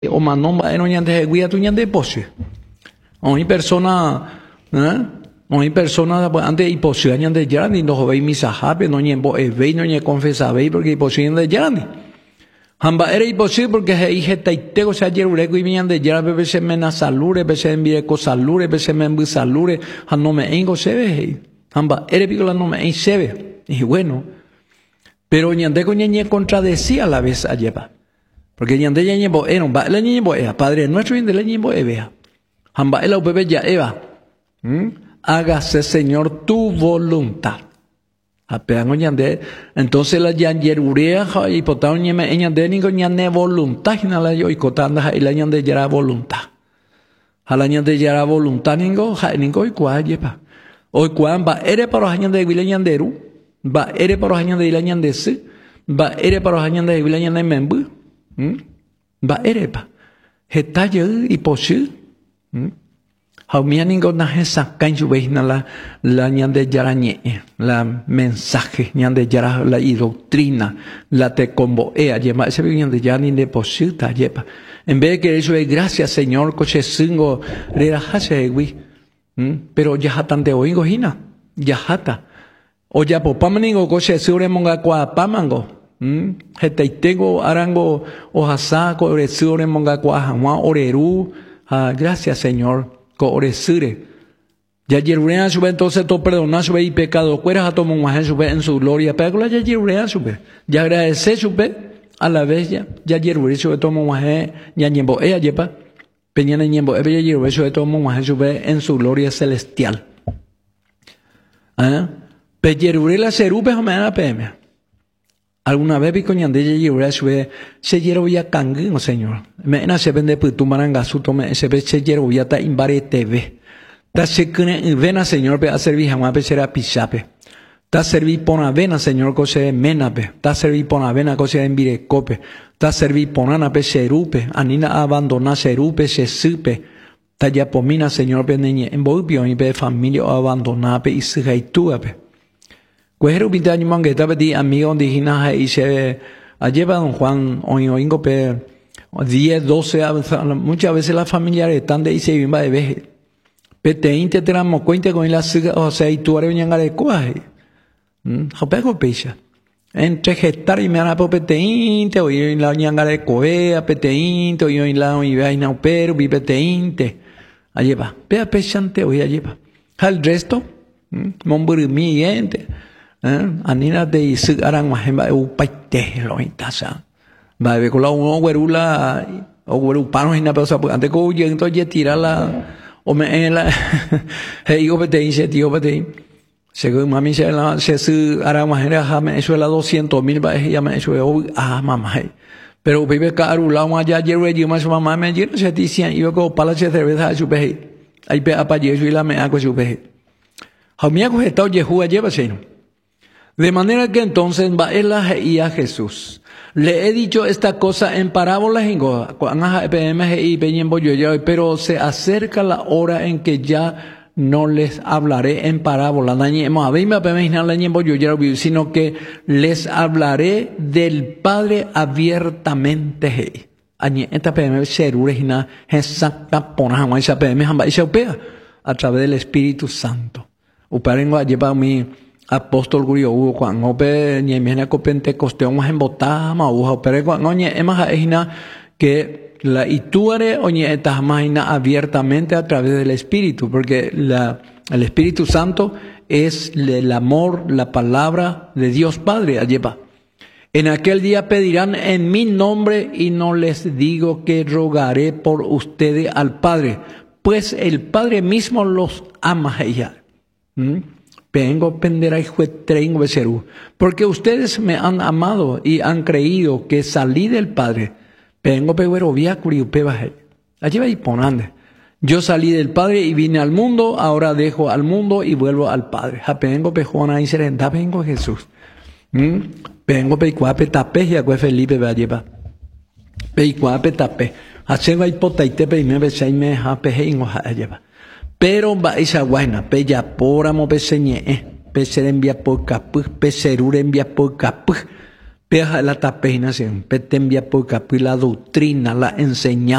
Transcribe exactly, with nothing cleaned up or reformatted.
o manomba eno ñande guía tu ñande poche. Oí persona, ¿eh? Oí persona antes y poche ñande yarani no veis misa hape no ñembo evei no ñe confesa vei porque poche ñande yarani. Hamba era imposible porque he dije taitego se ayer urego y ñande yarani bese mena salure bese envie co salure bese membu salure no me engo sebe. Hamba era picola no me en sebe. Y bueno, pero ñande con ñe contradecía a la vez a lleva. Porque ñande ya ñembo era un ba la ñembo era padre nuestro y de la ñembo evea. Hamba el bebé ya eva. ¿Mm? Hágase, Señor, tu voluntad. Apean ñande, entonces la yanger urea y potao ñeme ñande ni ñane voluntad na la yo y cotanda y la ñande ya voluntad. A la ñande ya voluntad ningo ja ningo y cua yepa. Hoy cuan va ere para ñande de ñanderu, va ere para ñande de la ñande se, va ere para ñande de la ñande membu. Va ere pa. Hetaye y posu. Haumianingo na esa cancho veina la la ñande yarañe, la mensaje ñande yara la y doctrina, la te combo ea yema ese ñande yani de posita yepa. En vez de que eso es gracias Señor coche singo relajase wi. Pero ya hatan de oingo hina, ya hata. O ya popamaningo coche sure monga kwa pamango. Hetaitego arango o hasako resure monga kwa hamwa oreru. Gracias Señor. Oresure. Ya yerurea sube entonces todo perdonar sube y pecado. Cueras a tomar un sube en su gloria. Pero ya yerurea sube. Ya agradece sube a la vez ya. Ya yerurea sube tomar un ya ñembo ella lleva. Peñana ñembo ella yerurea sube tomar un sube en su gloria celestial. ¿Ah? Pe yerurea la serupe o me da peme. Alguna vez vi coñande ya yerurea sube se yerurea canguin, Señor. Me na se vende putu maranga su tome se ve se yerurea ta imbare T V. Ta se kene vena Señor pe a servir jamás pe será pisape. Ta servir pona vena Señor cose menape. Ta servir pona vena cose envire cope. Ta servir ponana pe serupe. Anina abandona serupe se supe. Ta ya pomina Señor pe neñe en boipio y pe familia abandona pe y sigaituape. Cuero pinta ni mangueta peti amigo indígena y se lleva don Juan o ingo pe diez, doce, muchas veces las familiares están de y se viven de veje. Pete inte tenemos cuenta con la siga o sea y tú eres un de coaje. Hopego pecha. Entre gestar y me han apo pete inte o yo en la ñanga de coea pete inte o yo en la y vaina pero vi pete inte. Allí va. Pea pechante o ya lleva. Al resto, momburimi gente. Anina de isig arang mahemba u paite lo intasa. Va ve con la uno guerula o gueru pano hina pero ante ko yo entonces tira la o me en la hey yo pete dice tío pete. Según mami se la se su arang mahera jame eso la doscientos mil va ya me eso ah mamá. Pero vive caro la un allá ayer yo más mamá me yo se decían yo ko pala se cerveza su peje. Ahí pe apa yo y la me hago su peje. Jamia ko estado Yehua lleva seno. De manera que entonces va él y a Jesús. Le he dicho esta cosa en parábolas, pero se acerca la hora en que ya no les hablaré en parábolas, sino que les hablaré del Padre abiertamente. A través del Espíritu Santo. Uparengo lleva mi apóstol Gurio Hugo Juan Ope ni me ko Pentecostés más en botama o pero cuando ni emas que la ituare oñe estas máquina abiertamente a través del Espíritu porque la el Espíritu Santo es el amor, la palabra de Dios Padre allá. En aquel día pedirán en mi nombre y no les digo que rogaré por ustedes al Padre, pues el Padre mismo los ama ella. ¿Mm? Vengo pendera y juetrengo becerú. Porque ustedes me han amado y han creído que salí del Padre. Vengo peguero vía curiupebaje. Allí va y ponande. Yo salí del Padre y vine al mundo, ahora dejo al mundo y vuelvo al Padre. Vengo pejona y serenda, vengo Jesús. Vengo peicuape tape y agüe Felipe va a llevar. Peicuape tape. Haceba y potaite pe y me besé me ha peje y ngoja a llevar. Pero va esa guayna, pe ya poramo pe señe, pe ser envía por capu, pe serur envía por capu, Peja la tapena, se petembia por la doctrina, la enseñanza.